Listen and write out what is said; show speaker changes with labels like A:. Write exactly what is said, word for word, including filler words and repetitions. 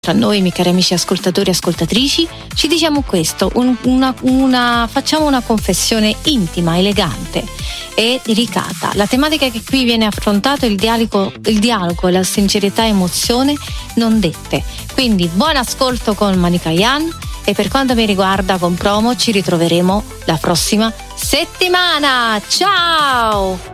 A: Tra noi, miei cari amici ascoltatori e ascoltatrici, ci diciamo questo, un, una, una, facciamo una confessione intima, elegante e delicata. La tematica che qui viene affrontata è il dialogo, il dialogo e la sincerità e emozione non dette. Quindi buon ascolto con Manika Yan e per quanto mi riguarda con Promo ci ritroveremo la prossima settimana. Ciao!